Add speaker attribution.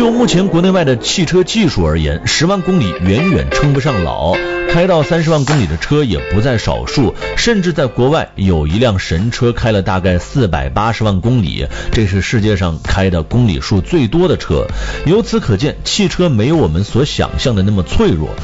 Speaker 1: 就目前国内外的汽车技术而言，10万公里远远称不上老，开到30万公里的车也不在少数，甚至在国外有一辆神车开了大概480万公里，这是世界上开的公里数最多的车。由此可见，汽车没有我们所想象的那么脆弱，